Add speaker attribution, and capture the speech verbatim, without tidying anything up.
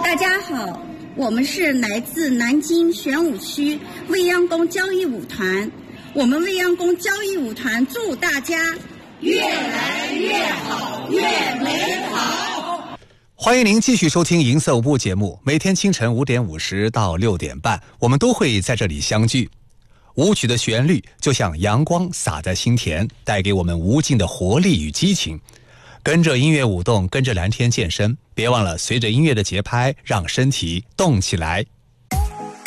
Speaker 1: 大家好，我们是来自南京玄武区未央宫交谊舞团。我们未央宫交谊舞团祝大家越来越好，越美好。
Speaker 2: 欢迎您继续收听银色舞步节目，每天清晨五点五十到六点半，我们都会在这里相聚。舞曲的旋律就像阳光洒在心田，带给我们无尽的活力与激情。跟着音乐舞动，跟着蓝天健身，别忘了随着音乐的节拍，让身体动起来。